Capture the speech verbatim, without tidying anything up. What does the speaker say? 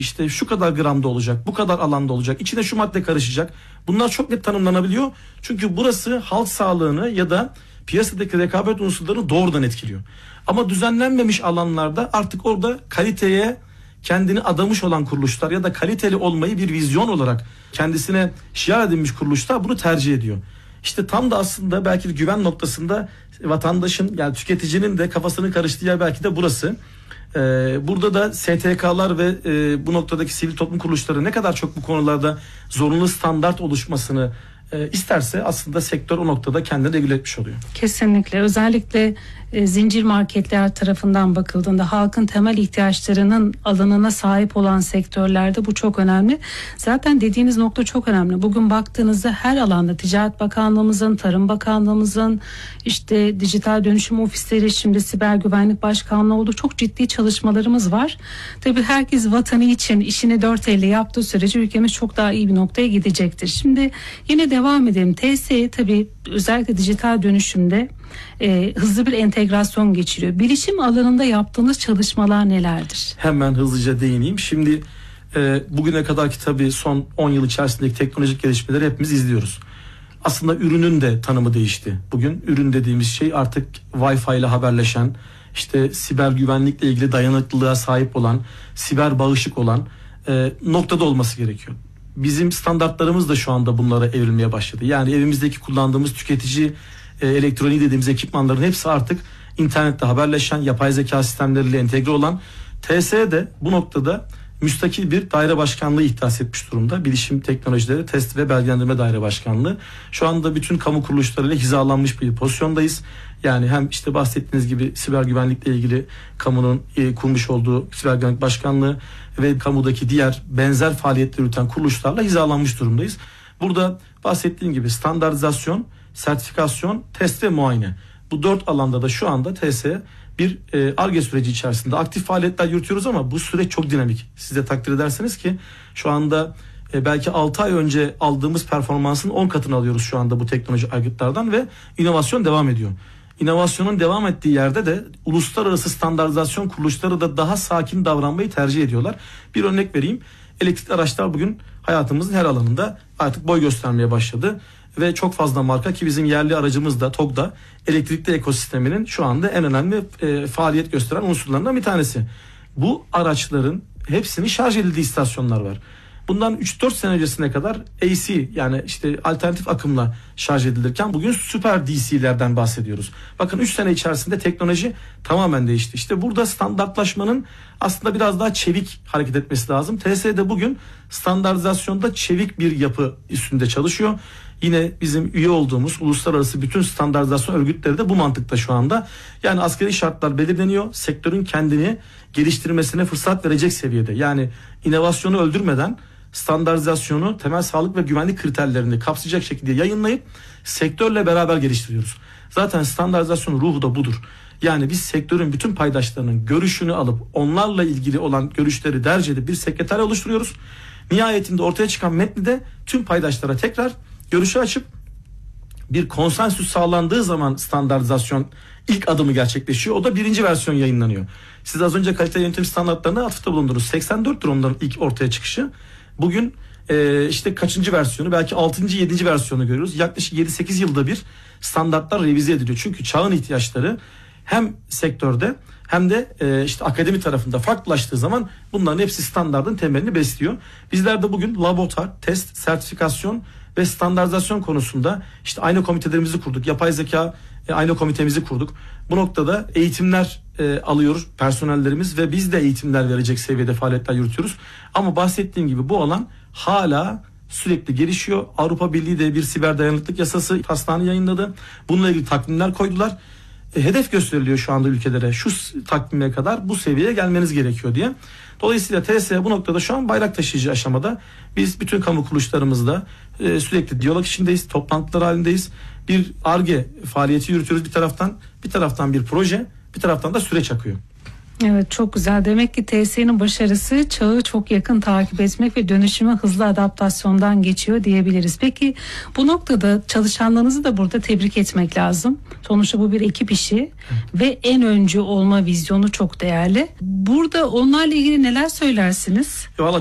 İşte şu kadar gramda olacak, bu kadar alanda olacak, içine şu madde karışacak. Bunlar çok net tanımlanabiliyor. Çünkü burası halk sağlığını ya da piyasadaki rekabet unsurlarını doğrudan etkiliyor. Ama düzenlenmemiş alanlarda artık orada kaliteye kendini adamış olan kuruluşlar ya da kaliteli olmayı bir vizyon olarak kendisine şiar edinmiş kuruluşlar bunu tercih ediyor. İşte tam da aslında belki de güven noktasında vatandaşın, yani tüketicinin de kafasını karıştığı yer belki de burası. Ee, burada da S T K'lar ve e, bu noktadaki sivil toplum kuruluşları ne kadar çok bu konularda zorunlu standart oluşmasını e, isterse aslında sektör o noktada kendini regüle etmiş oluyor. Kesinlikle. Özellikle e, zincir marketler tarafından bakıldığında halkın temel ihtiyaçlarının alanına sahip olan sektörlerde bu çok önemli. Zaten dediğiniz nokta çok önemli. Bugün baktığınızda her alanda Ticaret Bakanlığımızın, Tarım Bakanlığımızın, işte dijital dönüşüm ofisleri, şimdi siber güvenlik başkanlığı oldu. Çok ciddi çalışmalarımız var. Tabii herkes vatanı için işini dört elle yaptığı sürece ülkemiz çok daha iyi bir noktaya gidecektir. Şimdi yine devam edelim. T S E tabii özellikle dijital dönüşümde e, hızlı bir entegrasyon geçiriyor. Bilişim alanında yaptığınız çalışmalar nelerdir? Hemen hızlıca değineyim. Şimdi e, bugüne kadarki tabii son on yıl içerisindeki teknolojik gelişmeleri hepimiz izliyoruz. Aslında ürünün de tanımı değişti. Bugün ürün dediğimiz şey artık Wi-Fi ile haberleşen, işte siber güvenlikle ilgili dayanıklılığa sahip olan, siber bağışık olan e, noktada olması gerekiyor. Bizim standartlarımız da şu anda bunlara evrilmeye başladı. Yani evimizdeki kullandığımız tüketici e, elektroniği dediğimiz ekipmanların hepsi artık internette haberleşen, yapay zeka sistemleriyle entegre olan. T S E de bu noktada müstakil bir daire başkanlığı ihdas etmiş durumda. Bilişim Teknolojileri Test ve Belgelendirme Daire Başkanlığı. Şu anda bütün kamu kuruluşlarıyla hizalanmış bir pozisyondayız. Yani hem işte bahsettiğiniz gibi siber güvenlikle ilgili kamunun e, kurmuş olduğu siber güvenlik başkanlığı ve kamudaki diğer benzer faaliyetleri yürüten kuruluşlarla hizalanmış durumdayız. Burada bahsettiğim gibi standartizasyon, sertifikasyon, test ve muayene. Bu dört alanda da şu anda T S E bir Ar-Ge süreci içerisinde aktif faaliyetler yürütüyoruz ama bu süreç çok dinamik. Siz de takdir ederseniz ki şu anda e, belki altı ay önce aldığımız performansın on katını alıyoruz şu anda bu teknoloji aygıtlardan ve inovasyon devam ediyor. İnovasyonun devam ettiği yerde de uluslararası standartizasyon kuruluşları da daha sakin davranmayı tercih ediyorlar. Bir örnek vereyim. Elektrikli araçlar bugün hayatımızın her alanında artık boy göstermeye başladı. Ve çok fazla marka, ki bizim yerli aracımız da TOG'da elektrikli ekosisteminin şu anda en önemli e, faaliyet gösteren unsurlarından bir tanesi. Bu araçların hepsinin şarj edildiği istasyonlar var. Bundan üç dört sene öncesine kadar A C, yani işte alternatif akımla şarj edilirken bugün süper D C'lerden bahsediyoruz. Bakın üç sene içerisinde teknoloji tamamen değişti. İşte burada standartlaşmanın aslında biraz daha çevik hareket etmesi lazım. T S E'de bugün standartizasyonda çevik bir yapı üstünde çalışıyor. Yine bizim üye olduğumuz uluslararası bütün standartizasyon örgütleri de bu mantıkta şu anda. Yani asgari şartlar belirleniyor. Sektörün kendini geliştirmesine fırsat verecek seviyede. Yani inovasyonu öldürmeden standartizasyonu, temel sağlık ve güvenlik kriterlerini kapsayacak şekilde yayınlayıp sektörle beraber geliştiriyoruz. Zaten standartizasyonun ruhu da budur. Yani biz sektörün bütün paydaşlarının görüşünü alıp onlarla ilgili olan görüşleri derc edip bir sekreter oluşturuyoruz. Nihayetinde ortaya çıkan metni de tüm paydaşlara tekrar görüşü açıp bir konsensüs sağlandığı zaman standartizasyon ilk adımı gerçekleşiyor. O da birinci versiyon yayınlanıyor. Siz az önce kalite yönetim standartlarına atıfta bulundunuz. seksen dörttür onların ilk ortaya çıkışı. Bugün e, işte kaçıncı versiyonu, belki altıncı yedinci versiyonu görüyoruz. Yaklaşık yedi sekiz yılda bir standartlar revize ediliyor. Çünkü çağın ihtiyaçları hem sektörde hem de e, işte akademi tarafında farklılaştığı zaman bunların hepsi standardın temelini besliyor. Bizler de bugün laboratuvar, test, sertifikasyon ve standartizasyon konusunda işte aynı komitelerimizi kurduk. Yapay zeka e, aynı komitemizi kurduk. Bu noktada eğitimler e, alıyor personellerimiz ve biz de eğitimler verecek seviyede faaliyetler yürütüyoruz. Ama bahsettiğim gibi bu alan hala sürekli gelişiyor. Avrupa Birliği de bir siber dayanıklılık yasası taslağını yayınladı. Bununla ilgili takvimler koydular. E, hedef gösteriliyor şu anda ülkelere. Şu takvime kadar bu seviyeye gelmeniz gerekiyor diye. Dolayısıyla T S E bu noktada şu an bayrak taşıyıcı aşamada. Biz bütün kamu kuruluşlarımızla e, sürekli diyalog içindeyiz, toplantılar halindeyiz. Bir Ar-Ge faaliyeti yürütüyoruz bir taraftan, bir taraftan bir proje, bir taraftan da süreç akıyor. Evet, çok güzel. Demek ki T S E'nin başarısı çağı çok yakın takip etmek ve dönüşüme hızlı adaptasyondan geçiyor diyebiliriz. Peki bu noktada çalışanlarınızı da burada tebrik etmek lazım. Sonuçta bu bir ekip işi ve en öncü olma vizyonu çok değerli. Burada onlarla ilgili neler söylersiniz? Valla